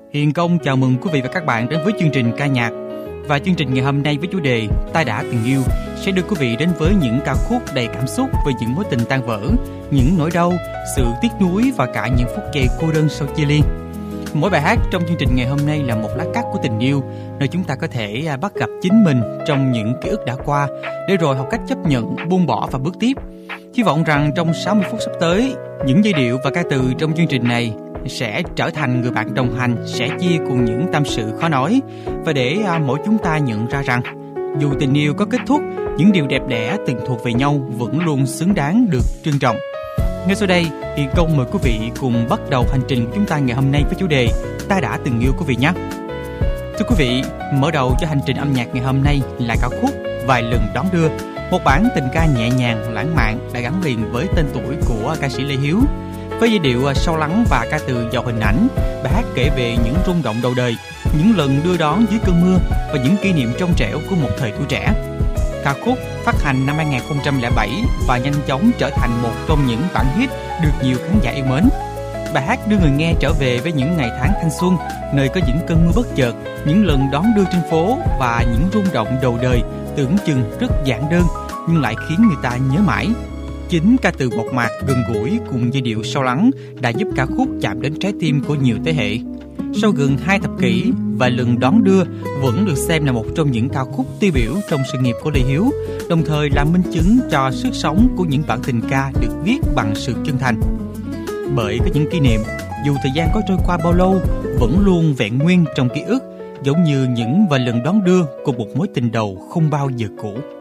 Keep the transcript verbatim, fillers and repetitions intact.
Hiền Công chào mừng quý vị và các bạn đến với chương trình ca nhạc. Và chương trình ngày hôm nay với chủ đề Ta đã từng yêu sẽ đưa quý vị đến với những ca khúc đầy cảm xúc về những mối tình tan vỡ, những nỗi đau, sự tiếc nuối và cả những phút giây cô đơn sau chia ly. Mỗi bài hát trong chương trình ngày hôm nay là một lá cắt của tình yêu, nơi chúng ta có thể bắt gặp chính mình trong những ký ức đã qua, để rồi học cách chấp nhận, buông bỏ và bước tiếp. Hy vọng rằng trong sáu mươi phút sắp tới, những giai điệu và ca từ trong chương trình này sẽ trở thành người bạn đồng hành, sẽ chia cùng những tâm sự khó nói, và để mỗi chúng ta nhận ra rằng dù tình yêu có kết thúc, những điều đẹp đẽ từng thuộc về nhau vẫn luôn xứng đáng được trân trọng. Ngay sau đây, Hiền Công mời quý vị cùng bắt đầu hành trình của chúng ta ngày hôm nay với chủ đề Ta đã từng yêu quý vị nhé. Thưa quý vị, mở đầu cho hành trình âm nhạc ngày hôm nay là ca khúc Vài lần đón đưa, một bản tình ca nhẹ nhàng, lãng mạn đã gắn liền với tên tuổi của ca sĩ Lê Hiếu. Với giai điệu sâu lắng và ca từ giàu hình ảnh, bài hát kể về những rung động đầu đời, những lần đưa đón dưới cơn mưa và những kỷ niệm trong trẻo của một thời tuổi trẻ. Ca khúc phát hành năm hai không không bảy và nhanh chóng trở thành một trong những bản hit được nhiều khán giả yêu mến. Bài hát đưa người nghe trở về với những ngày tháng thanh xuân, nơi có những cơn mưa bất chợt, những lần đón đưa trên phố và những rung động đầu đời tưởng chừng rất giản đơn nhưng lại khiến người ta nhớ mãi. Chính ca từ mộc mạc gần gũi cùng giai điệu sâu lắng đã giúp ca khúc chạm đến trái tim của nhiều thế hệ. Sau gần hai thập kỷ, Vài lần đón đưa vẫn được xem là một trong những ca khúc tiêu biểu trong sự nghiệp của Lê Hiếu, đồng thời là minh chứng cho sức sống của những bản tình ca được viết bằng sự chân thành. Bởi có những kỷ niệm, dù thời gian có trôi qua bao lâu, vẫn luôn vẹn nguyên trong ký ức, giống như những vài lần đón đưa của một mối tình đầu không bao giờ cũ.